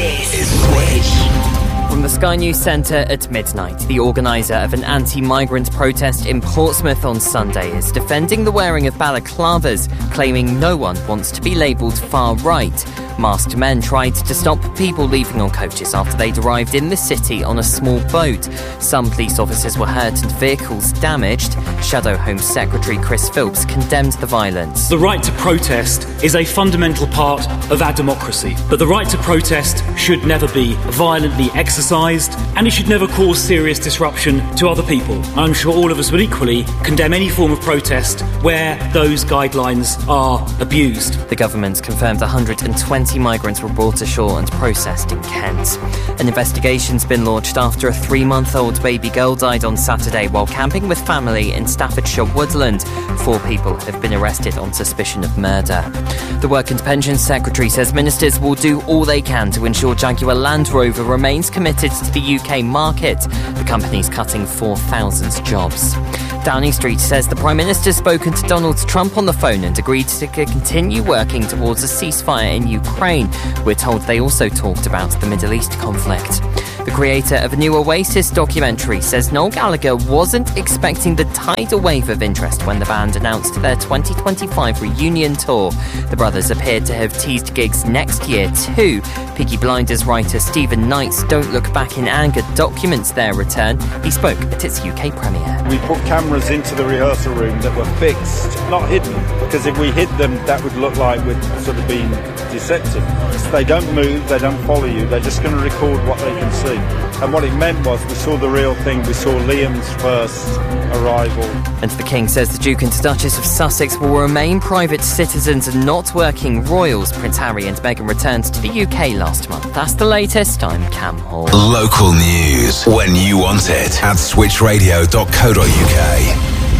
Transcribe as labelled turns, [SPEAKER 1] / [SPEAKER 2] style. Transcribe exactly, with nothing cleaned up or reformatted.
[SPEAKER 1] This is Switch.
[SPEAKER 2] From the Sky News Centre at midnight, the organiser of an anti-migrant protest in Portsmouth on Sunday is defending the wearing of balaclavas, claiming no one wants to be labelled far-right. Masked men tried to stop people leaving on coaches after they'd arrived in the city on a small boat. Some police officers were hurt and vehicles damaged. Shadow Home Secretary Chris Philps condemned the violence.
[SPEAKER 3] The right to protest is a fundamental part of our democracy, but the right to protest should never be violently exercised, and it should never cause serious disruption to other people. I'm sure all of us would equally condemn any form of protest where those guidelines are abused.
[SPEAKER 2] The government confirmed one hundred twenty migrants were brought ashore and processed in Kent. An investigation's been launched after a three-month-old baby girl died on Saturday while camping with family in Staffordshire Woodland. Four people have been arrested on suspicion of murder. The Work and Pensions Secretary says ministers will do all they can to ensure Jaguar Land Rover remains committed to the U K market. The company's cutting four thousand jobs. Downing Street says the Prime Minister's spoken to Donald Trump on the phone and agreed to continue working towards a ceasefire in Ukraine. We're told they also talked about the Middle East conflict. The creator of a new Oasis documentary says Noel Gallagher wasn't expecting the tidal wave of interest when the band announced their twenty twenty-five reunion tour. The brothers appeared to have teased gigs next year too. Peaky Blinders writer Stephen Knight's Don't Look Back in Anger documents their return. He spoke at its U K premiere.
[SPEAKER 4] We put cameras into the rehearsal room that were fixed, not hidden, because if we hid them, that would look like we'd sort of been deceptive. They don't move, they don't follow you, they're just going to record what they can see. And what it meant was we saw the real thing, we saw Liam's first arrival.
[SPEAKER 2] And the King says the Duke and Duchess of Sussex will remain private citizens and not working royals. Prince Harry and Meghan returned to the U K last month. That's the latest. I'm Cam Hall.
[SPEAKER 1] Local news when you want it at switch radio dot co dot uk.